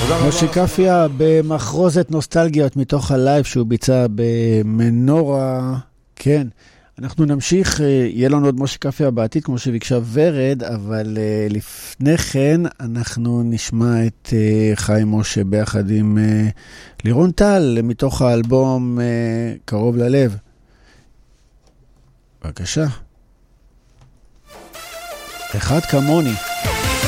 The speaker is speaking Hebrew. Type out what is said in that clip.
משה קפיה במחרוזת נוסטלגיות מתוך הלייב שהוא ביצע במנורה. כן, אנחנו נמשיך, יהיה לנו עוד משה קפיה בעתיד כמו שביקשה ורד, אבל לפני כן אנחנו נשמע את חיים משה ביחד עם לירון טל מתוך האלבום קרוב ללב. בבקשה. אחד כמוני.